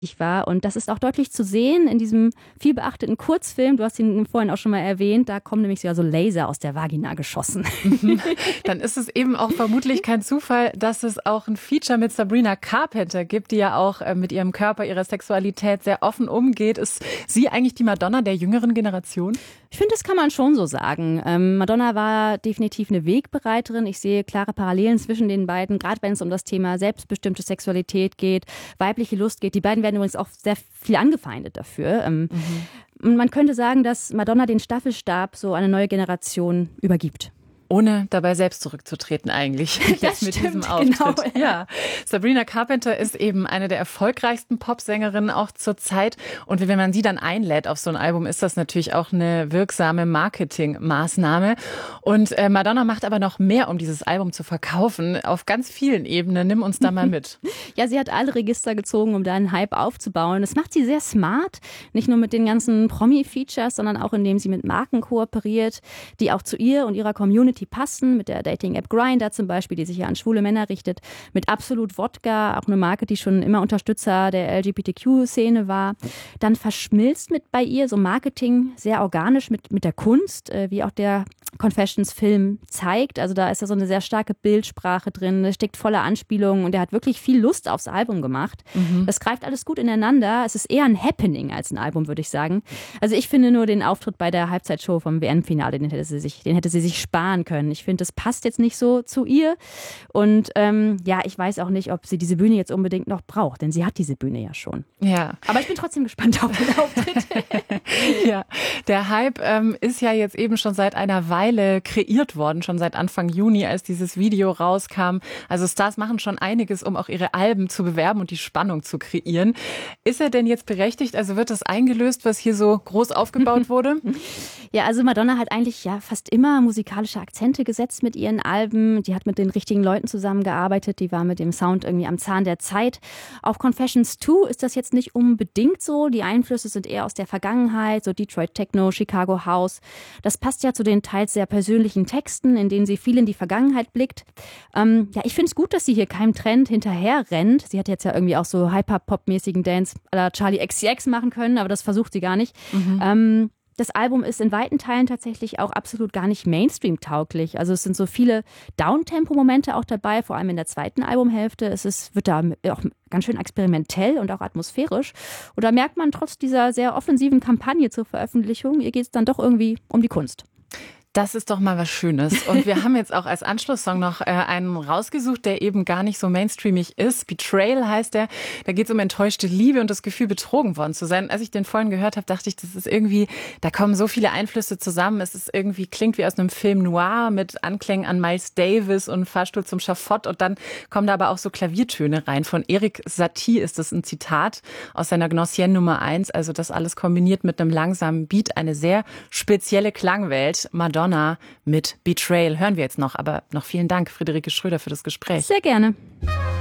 war. Und das ist auch deutlich zu sehen in diesem viel beachteten Kurzfilm. Du hast ihn vorhin auch schon mal erwähnt. Da kommen nämlich sogar so Laser aus der Vagina geschossen. Dann ist es eben auch vermutlich kein Zufall, dass es auch ein Feature mit Sabrina Carpenter gibt, die ja auch mit ihrem Körper, ihrer Sexualität sehr offen umgeht. Ist sie eigentlich die Madonna der jüngeren Generation? Ich finde, das kann man schon so sagen. Madonna war definitiv eine Wegbereiterin. Ich sehe klare Parallelen zwischen den beiden, gerade wenn es um das Thema selbstbestimmte Sexualität geht, weibliche Lust geht. Die beiden werden übrigens auch sehr viel angefeindet dafür. Und man könnte sagen, dass Madonna den Staffelstab so an eine neue Generation übergibt. Ohne dabei selbst zurückzutreten eigentlich. Das mit stimmt, diesem Auftritt. genau. Ja. Sabrina Carpenter ist eben eine der erfolgreichsten Popsängerinnen auch zur Zeit. Und wenn man sie dann einlädt auf so ein Album, ist das natürlich auch eine wirksame Marketingmaßnahme. Und Madonna macht aber noch mehr, um dieses Album zu verkaufen, auf ganz vielen Ebenen. Nimm uns da mal mit. Ja, sie hat alle Register gezogen, um da einen Hype aufzubauen. Das macht sie sehr smart. Nicht nur mit den ganzen Promi-Features, sondern auch indem sie mit Marken kooperiert, die auch zu ihr und ihrer Community passen, mit der Dating-App Grindr zum Beispiel, die sich ja an schwule Männer richtet, mit Absolut Wodka, auch eine Marke, die schon immer Unterstützer der LGBTQ-Szene war. Dann verschmilzt mit bei ihr so Marketing sehr organisch mit der Kunst, wie auch der Confessions-Film zeigt. Also da ist ja so eine sehr starke Bildsprache drin, es steckt voller Anspielungen und er hat wirklich viel Lust aufs Album gemacht. Das greift alles gut ineinander. Es ist eher ein Happening als ein Album, würde ich sagen. Also ich finde nur den Auftritt bei der Halbzeitshow vom WM-Finale, den hätte sie sich sparen können. Ich finde, das passt jetzt nicht so zu ihr. Und ich weiß auch nicht, ob sie diese Bühne jetzt unbedingt noch braucht, denn sie hat diese Bühne ja schon. Ja. Aber ich bin trotzdem gespannt auf den Auftritt. Ja, der Hype ist ja jetzt eben schon seit einer Weile kreiert worden, schon seit Anfang Juni, als dieses Video rauskam. Also Stars machen schon einiges, um auch ihre Alben zu bewerben und die Spannung zu kreieren. Ist er denn jetzt berechtigt? Also wird das eingelöst, was hier so groß aufgebaut wurde? Ja, also Madonna hat eigentlich ja fast immer musikalische Akzente gesetzt mit ihren Alben. Die hat mit den richtigen Leuten zusammengearbeitet. Die war mit dem Sound irgendwie am Zahn der Zeit. Auf Confessions 2 ist das jetzt nicht unbedingt so. Die Einflüsse sind eher aus der Vergangenheit, so Detroit Techno, Chicago House. Das passt ja zu den teils sehr persönlichen Texten, in denen sie viel in die Vergangenheit blickt. Ich finde es gut, dass sie hier keinem Trend hinterher rennt. Sie hätte jetzt ja irgendwie auch so Hyper-Pop-mäßigen Dance à la Charli XCX machen können, aber das versucht sie gar nicht. Das Album ist in weiten Teilen tatsächlich auch absolut gar nicht Mainstream-tauglich. Also es sind so viele Downtempo-Momente auch dabei, vor allem in der zweiten Albumhälfte. Wird da auch ganz schön experimentell und auch atmosphärisch. Und da merkt man trotz dieser sehr offensiven Kampagne zur Veröffentlichung, ihr geht es dann doch irgendwie um die Kunst. Das ist doch mal was Schönes. Und wir haben jetzt auch als Anschlusssong noch einen rausgesucht, der eben gar nicht so mainstreamig ist. Betrayal heißt der. Da geht es um enttäuschte Liebe und das Gefühl, betrogen worden zu sein. Als ich den vorhin gehört habe, dachte ich, das ist irgendwie, da kommen so viele Einflüsse zusammen. Es ist irgendwie, klingt wie aus einem Film noir mit Anklängen an Miles Davis und Fahrstuhl zum Schafott. Und dann kommen da aber auch so Klaviertöne rein. Von Erik Satie ist das ein Zitat aus seiner Gnossienne Nummer 1. Also das alles kombiniert mit einem langsamen Beat. Eine sehr spezielle Klangwelt. Madonna mit Betrayal hören wir jetzt noch, aber noch vielen Dank, Friederike Schröder, für das Gespräch. Sehr gerne.